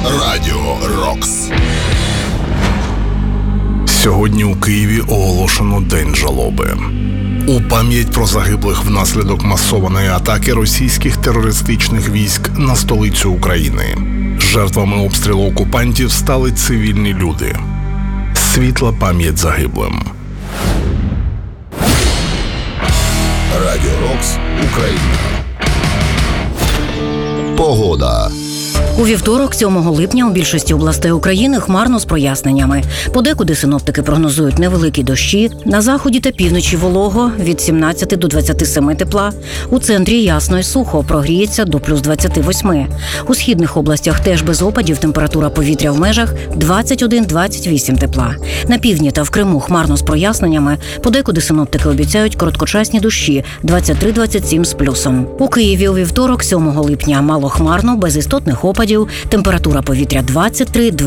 Радіо Рокс. Сьогодні у Києві оголошено День жалоби. У пам'ять про загиблих внаслідок масованої атаки російських терористичних військ на столицю України. Жертвами обстрілу окупантів стали цивільні люди. Світла пам'ять загиблим. Радіо Рокс, Україна. Погода. У вівторок, 7 липня, у більшості областей України хмарно з проясненнями. Подекуди синоптики прогнозують невеликі дощі. На заході та півночі волого від 17 до 27 тепла. У центрі ясно й сухо, прогріється до плюс 28. У східних областях теж без опадів, температура повітря в межах 21-28 тепла. На півдні та в Криму хмарно з проясненнями. Подекуди синоптики обіцяють короткочасні дощі 23-27 з плюсом. У Києві у вівторок, 7 липня, мало хмарно, без істотних опадів, температура повітря 23-27